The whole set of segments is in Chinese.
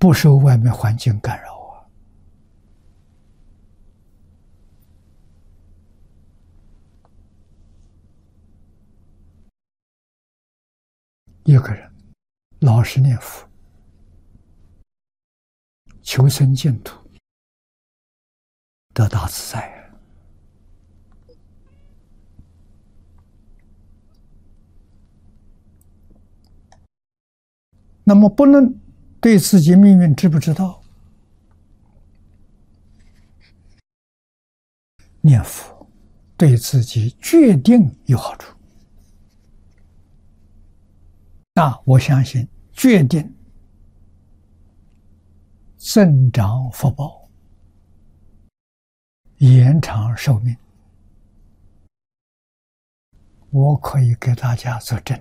不受外面环境干扰啊。一个人老实念佛，求生净土，得大自在。那么不能对自己命运知不知道？念佛对自己决定有好处。我相信决定增长福报，延长寿命。我可以给大家作证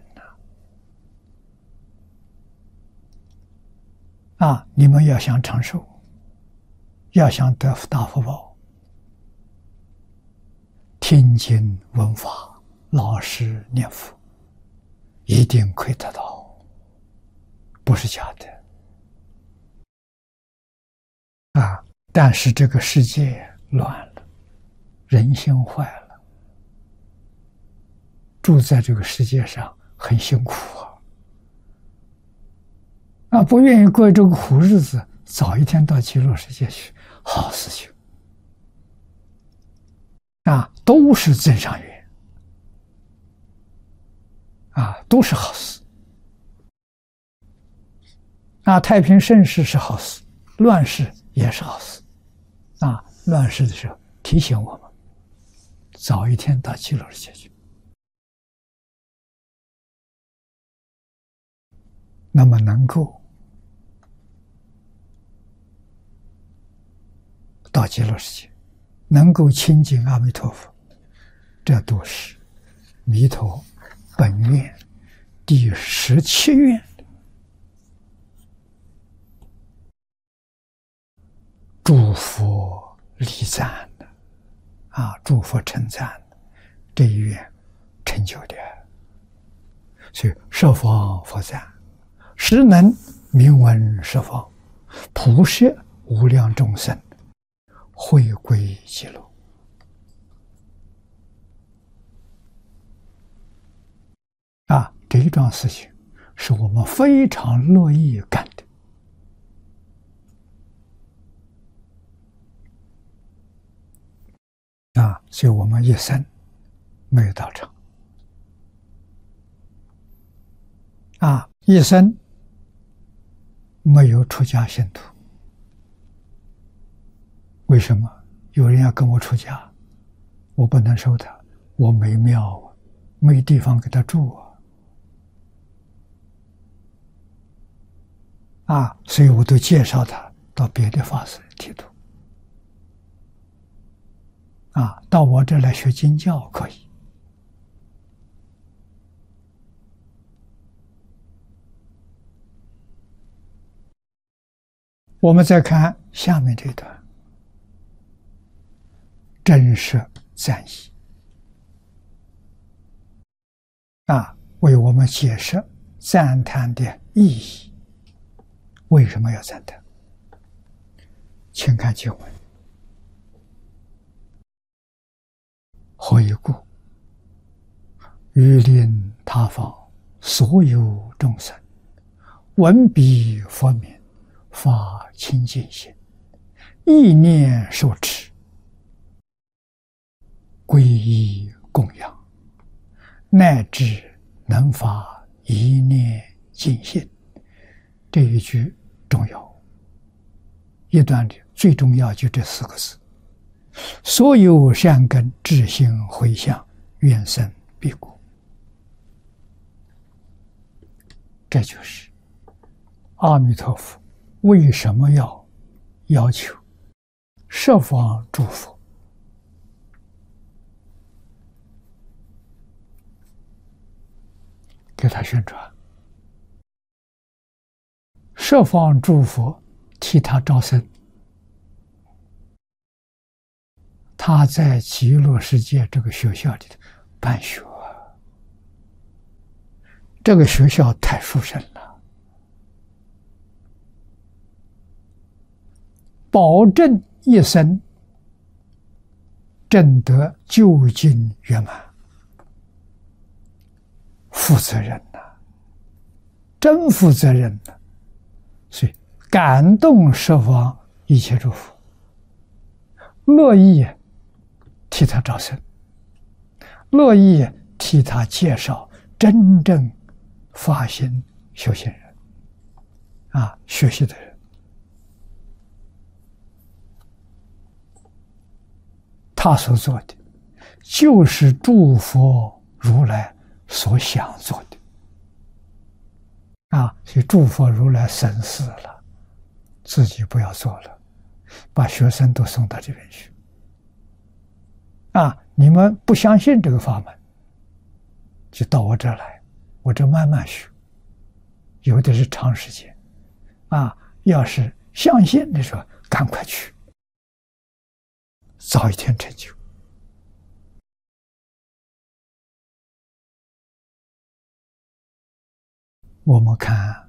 你们要想长寿，要想得大福报，听经闻法，老实念佛，一定可以得到，不是假的。但是这个世界乱了，人心坏了，住在这个世界上很辛苦不愿意过这个苦日子，早一天到极乐世界去，好事情都是增上缘都是好事太平盛世是好事，乱世也是好事乱世的时候提醒我们早一天到极乐世界去。那么能够到极乐世界，能够亲近阿弥陀佛，这都是弥陀本愿第17愿祝福礼赞的祝福称赞的这一愿成就的。所以十方佛赞，实能名闻十方，普摄无量众生，回归极乐。这一桩事情是我们非常乐意干的所以我们一生没有道场一生没有出家信徒。为什么？有人要跟我出家，我不能收他，我没庙没地方给他住所以我都介绍他到别的法师剃度到我这来学经教可以。我们再看下面这段，真实赞义为我们解释赞叹的意义。为什么要赞叹？请看经文：回顾欲令他方所有众生闻彼佛名，发清净心，意念受持，皈依供养，乃至能发一念净心。这一句重要，一段里最重要就这4个字：所有善根至心回向，愿生彼国。这就是阿弥陀佛为什么要求十方诸佛给他宣传，十方诸佛替他招生。他在极乐世界这个学校里头办学，这个学校太殊胜了保证一生证得究竟圆满。负责任呐，真负责任呐！所以感动十方一切诸佛，乐意替他招生，乐意替他介绍真正发心修行人学习的人。他所做的就是诸佛如来所想做的所以诸佛如来省思了，自己不要做了，把学生都送到这边去你们不相信这个法门，就到我这儿来，我这慢慢学，有的是长时间要是相信的时候赶快去，早一天成就。我们看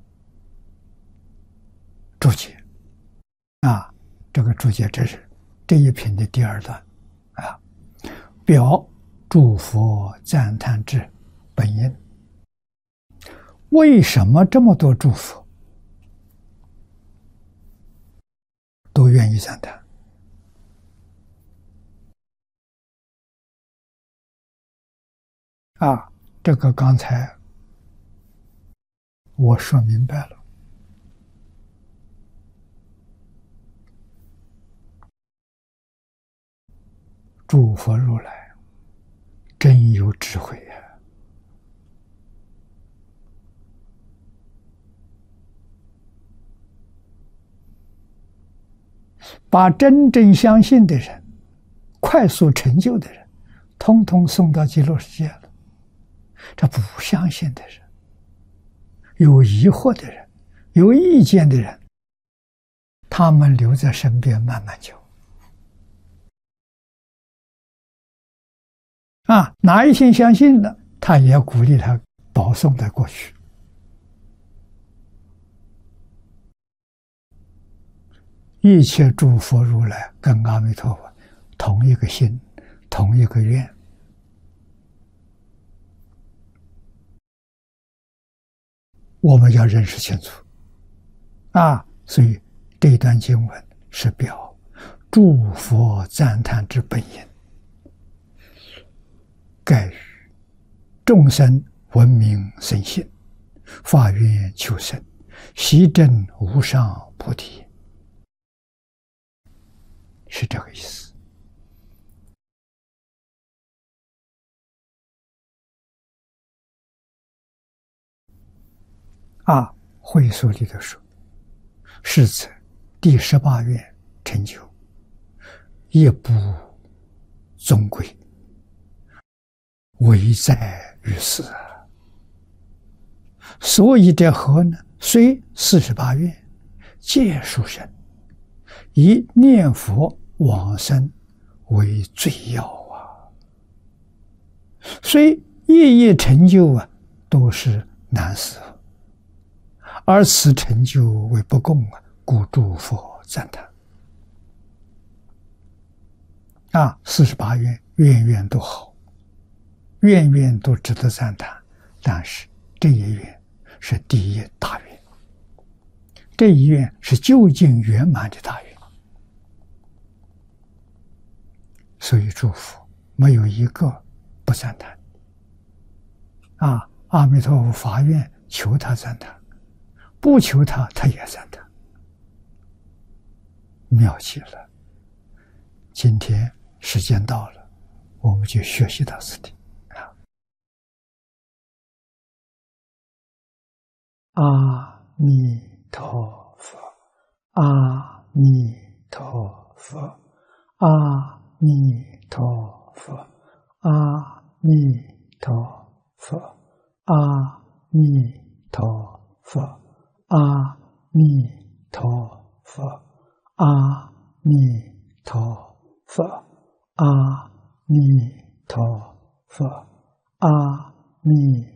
注解这个注解，这是这一品的第二段表诸佛赞叹之本因。为什么这么多诸佛都愿意赞叹这个刚才我说明白了。诸佛如来真有智慧把真正相信的人，快速成就的人，通通送到极乐世界了。这不相信的人，有疑惑的人，有意见的人，他们留在身边慢慢教哪一天相信了，他也要鼓励他保送他过去。一切诸佛如来跟阿弥陀佛同一个心，同一个愿。我们要认识清楚所以这一段经文是表诸佛赞叹之本因，盖于众生闻名生信，发愿求生，悉证无上菩提，是这个意思会所里头说，是则第18愿成就，亦不终归，唯在于此。所以这何呢？虽48愿皆殊胜，以念佛往生为最要虽一一成就都是难事，而此成就为不共故诸佛赞叹48愿愿愿都好，愿愿都值得赞叹，但是这一愿是第一大愿，这一愿是究竟圆满的大愿，所以诸佛没有一个不赞叹阿弥陀佛发愿求他赞叹，不求他他也赞叹，妙极了。今天时间到了，我们就学习到此地阿弥陀佛，阿弥陀佛，阿弥陀佛，阿弥陀佛，阿弥陀佛，阿弥陀佛，阿弥陀佛，阿弥陀佛，阿弥